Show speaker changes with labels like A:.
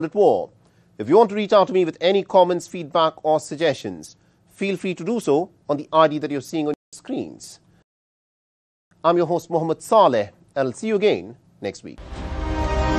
A: at war. If you want to reach out to me with any comments, feedback or suggestions, feel free to do so on the ID that you're seeing on your screens. I'm your host, Mohammed Saleh. I'll see you again next week.